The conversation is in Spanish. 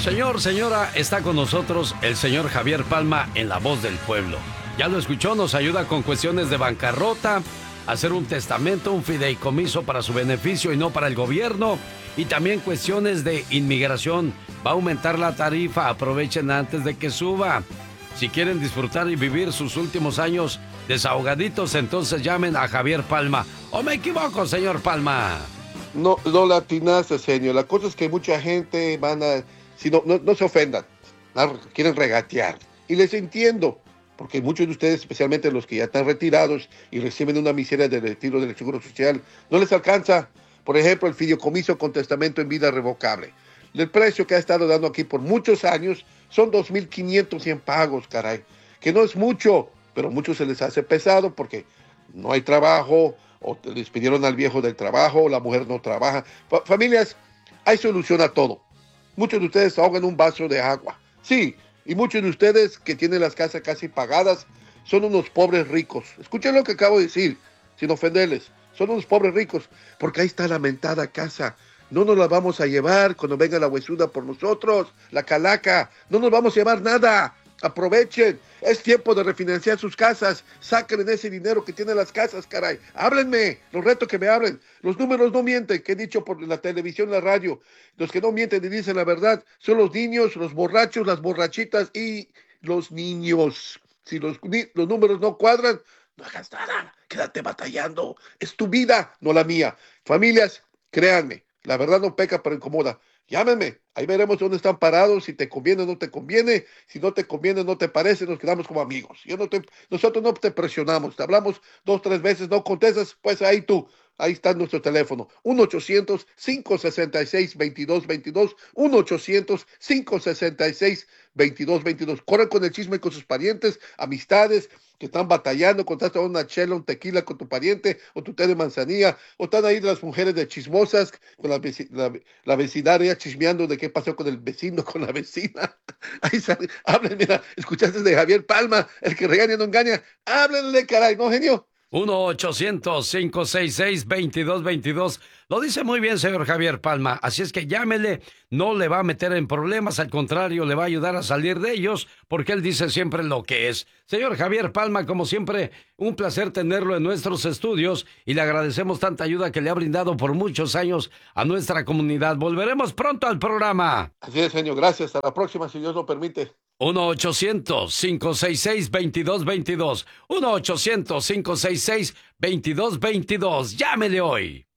Señor, señora, está con nosotros el señor Javier Palma en La Voz del Pueblo. Ya lo escuchó, nos ayuda con cuestiones de bancarrota, hacer un testamento, un fideicomiso para su beneficio y no para el gobierno, y también cuestiones de inmigración. Va a aumentar la tarifa, aprovechen antes de que suba. Si quieren disfrutar y vivir sus últimos años desahogaditos, entonces llamen a Javier Palma. ¿O me equivoco, señor Palma? No, no la atinaste, señor. La cosa es que mucha gente si no se ofendan, quieren regatear. Y les entiendo, porque muchos de ustedes, especialmente los que ya están retirados y reciben una miseria de retiro del Seguro Social, no les alcanza, por ejemplo, el fideicomiso con testamento en vida revocable. El precio que ha estado dando aquí por muchos años son 2,500 en pagos, caray. Que no es mucho, pero a muchos se les hace pesado porque no hay trabajo, o les pidieron al viejo del trabajo, o la mujer no trabaja. Familias, hay solución a todo. Muchos de ustedes ahogan un vaso de agua. Sí, y muchos de ustedes que tienen las casas casi pagadas son unos pobres ricos. Escuchen lo que acabo de decir, sin ofenderles. Son unos pobres ricos, porque ahí está la mentada casa. No nos la vamos a llevar cuando venga la huesuda por nosotros, la calaca. No nos vamos a llevar nada. Aprovechen. Es tiempo de refinanciar sus casas. Saquen ese dinero que tienen las casas, caray. Háblenme. Los reto que me hablen. Los números no mienten, que he dicho por la televisión, la radio. Los que no mienten y dicen la verdad son los niños, los borrachos, las borrachitas y los niños. Si los números no cuadran, no hagas nada. Quédate batallando. Es tu vida, no la mía. Familias, créanme. La verdad no peca, pero incomoda. Llámenme, ahí veremos dónde están parados, si te conviene o no te conviene, si no te conviene, no te parece, nos quedamos como amigos. Nosotros no te presionamos, te hablamos 2, 3 veces, no contestas, pues ahí está nuestro teléfono, 1-800-566-2222, 1-800-566-2222. Corren con el chisme con sus parientes, amistades, que están batallando, contaste una chela, un tequila con tu pariente, o tu té de manzanilla, o están ahí las mujeres de chismosas, con la vecindaria chismeando de qué pasó con el vecino, con la vecina. Ahí sale, hablen, mira, escuchaste de Javier Palma, el que regaña no engaña, háblenle, caray, ¿no, genio? 1-800-566-2222. Lo dice muy bien, señor Javier Palma. Así es que llámele, no le va a meter en problemas, al contrario, le va a ayudar a salir de ellos, porque él dice siempre lo que es. Señor Javier Palma, como siempre, un placer tenerlo en nuestros estudios y le agradecemos tanta ayuda que le ha brindado por muchos años a nuestra comunidad. Volveremos pronto al programa. Así es, señor, gracias. Hasta la próxima, si Dios lo permite. 1-800-566-2222. 1-800-566-2222. Llámele hoy.